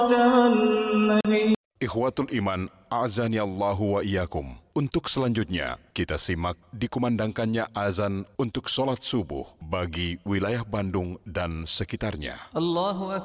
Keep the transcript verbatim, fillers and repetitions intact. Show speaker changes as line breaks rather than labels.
Ikhwatul iman, a'azani Allahu wa iyyakum. Untuk selanjutnya, kita simak dikumandangkannya azan untuk sholat subuh bagi wilayah Bandung dan sekitarnya.
Allahu